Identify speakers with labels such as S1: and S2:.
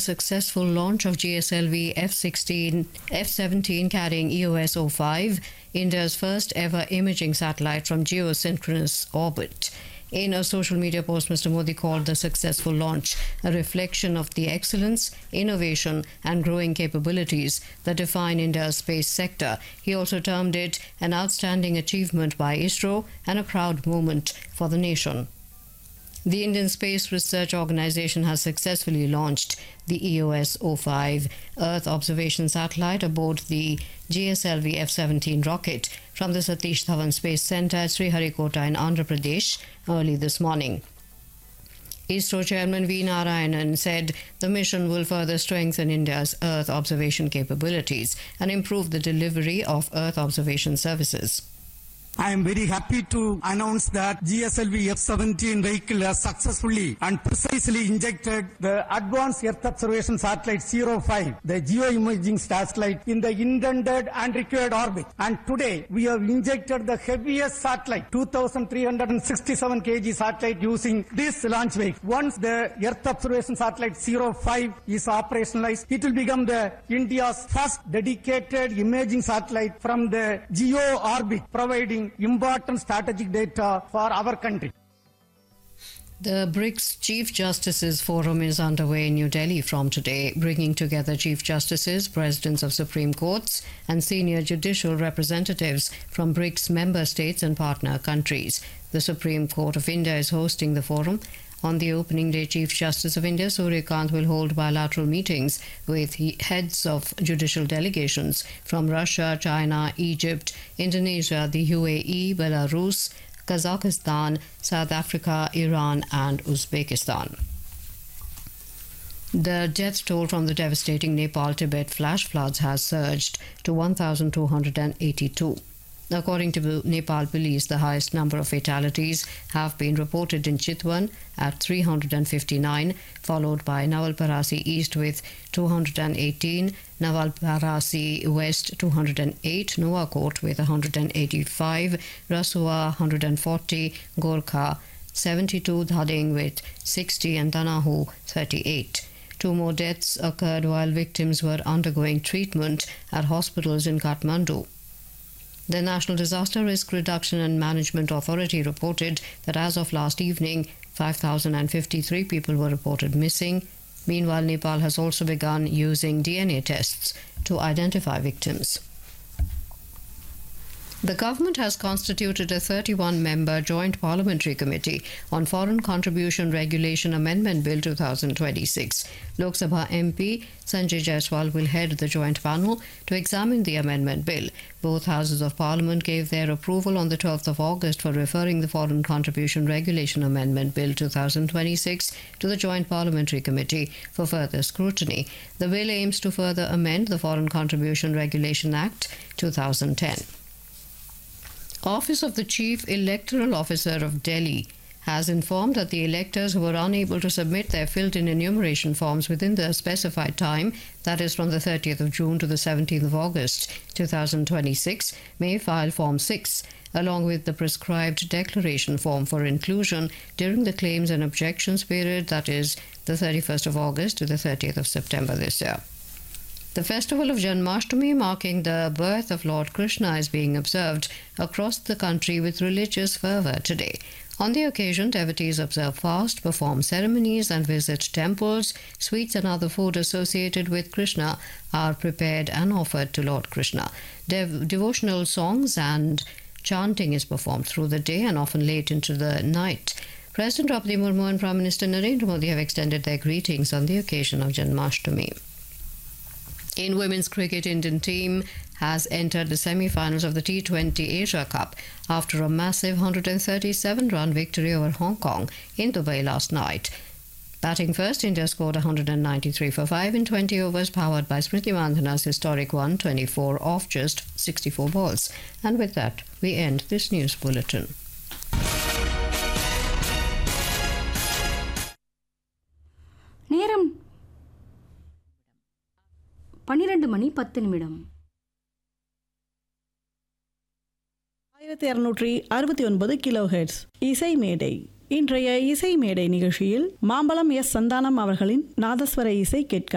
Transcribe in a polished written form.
S1: successful launch of GSLV F-17 carrying EOS-05, India's first ever imaging satellite from geosynchronous orbit. In a social media post, Mr. Modi called the successful launch a reflection of the excellence, innovation and growing capabilities that define India's space sector. He also termed it an outstanding achievement by ISRO and a proud moment for the nation. The Indian Space Research Organisation has successfully launched the EOS-05 Earth observation satellite aboard the GSLV F-17 rocket from the Satish Dhawan Space Centre at Sriharikota in Andhra Pradesh early this morning. ISRO Chairman V. Narayanan said the mission will further strengthen India's Earth observation capabilities and improve the delivery of Earth observation services.
S2: I am very happy to announce that GSLV F-17 vehicle has successfully and precisely injected the Advanced Earth Observation Satellite 05, the geoimaging satellite, in the intended and required orbit. And today, we have injected the heaviest satellite, 2,367 kg satellite, using this launch vehicle. Once the Earth Observation Satellite 05 is operationalized, it will become the India's first dedicated imaging satellite from the geo orbit, providing important strategic data for our country.
S1: The BRICS Chief Justices Forum is underway in New Delhi from today, bringing together Chief Justices, Presidents of Supreme Courts and senior judicial representatives from BRICS member states and partner countries. The Supreme Court of India is hosting the forum. On the opening day, Chief Justice of India Surya Kant will hold bilateral meetings with heads of judicial delegations from Russia, China, Egypt, Indonesia, the UAE, Belarus, Kazakhstan, South Africa, Iran and Uzbekistan. The death toll from the devastating Nepal-Tibet flash floods has surged to 1,282. According to Nepal police, the highest number of fatalities have been reported in Chitwan at 359, followed by Nawalparasi East with 218, Nawalparasi West 208, Nuwakot with 185, Rasua 140, Gorkha 72, Dhading with 60 and Tanahu 38. Two more deaths occurred while victims were undergoing treatment at hospitals in Kathmandu. The National Disaster Risk Reduction and Management Authority reported that as of last evening, 5,053 people were reported missing. Meanwhile, Nepal has also begun using DNA tests to identify victims. The government has constituted a 31-member Joint Parliamentary Committee on Foreign Contribution Regulation Amendment Bill 2026. Lok Sabha MP Sanjay Jaiswal will head the joint panel to examine the amendment bill. Both houses of Parliament gave their approval on the 12th of August for referring the Foreign Contribution Regulation Amendment Bill 2026 to the Joint Parliamentary Committee for further scrutiny. The bill aims to further amend the Foreign Contribution Regulation Act 2010. Office of the Chief Electoral Officer of Delhi has informed that the electors who were unable to submit their filled-in enumeration forms within the specified time, that is from the 30th of June to the 17th of August 2026, may file Form 6, along with the prescribed declaration form for inclusion during the claims and objections period, that is the 31st of August to the 30th of September this year. The festival of Janmashtami, marking the birth of Lord Krishna, is being observed across the country with religious fervour today. On the occasion, devotees observe fast, perform ceremonies and visit temples. Sweets and other food associated with Krishna are prepared and offered to Lord Krishna. Devotional songs and chanting is performed through the day and often late into the night. President Draupadi Murmu and Prime Minister Narendra Modi have extended their greetings on the occasion of Janmashtami. In women's cricket, Indian team has entered the semi-finals of the T20 Asia Cup after a massive 137-run victory over Hong Kong in Dubai last night. Batting first, India scored 193 for 5 in 20 overs, powered by Smriti Mandhana's historic 124 off just 64 balls. And with that, we end this news bulletin.
S3: நேரம் 12:10
S4: 1269 kilo hertz இசை மேடை. இன்றைய இசை மேடை நிகழ்ச்சியில் Mambalam S Santhanam அவர்களின் நாதஸ்வர இசை கேட்க